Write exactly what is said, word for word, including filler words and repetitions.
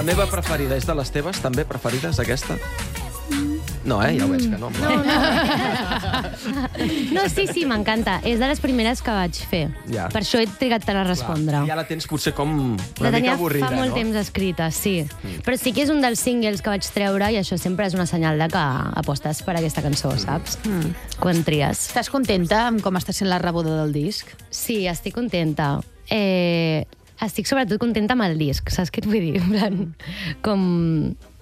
meva preferida és de les teves, també preferides, aquesta? No, eh? Ja ho veig que no. No, no. No, sí, sí, m'encanta. És de les primeres que vaig fer. Ja. Per això he trigat tant a respondre. Ja la tens potser com una La tenia mica avorrida, fa molt no? temps escrita, sí. Mm. Però sí que és un dels singles que vaig treure i això sempre és una senyal de que apostes per aquesta cançó, saps? Mm. Quan tries. Estàs contenta amb com està sent la rebuda del disc? Sí, estic contenta. Eh, estic sobretot contenta amb el disc, saps què et vull dir? En plan, com...